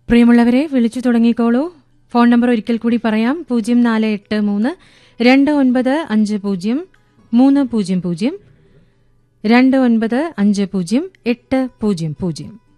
പ്രിയമുള്ളവരെ, വിളിച്ചു തുടങ്ങിക്കോളൂ. Phone number ഒരിക്കൽ കൂടി പറയാം: 0483 2950 300 2950 800.